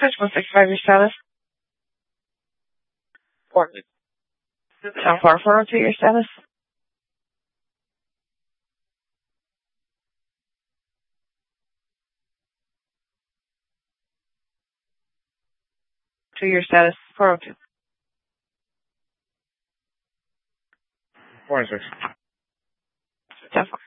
Switch 165, your status. 4. Sound 4402, your status. To your status, 402. 406. Sound 4.